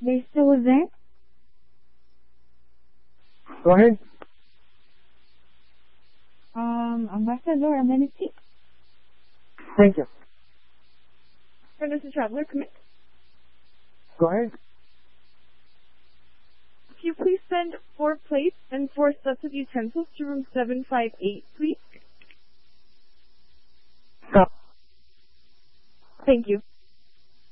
They still live there? Go ahead. Ambassador Amenity. Thank you. This is Traveler, come in. Go ahead. If you please send 4 plates and 4 sets of utensils to room 758, please. Stop. Thank you.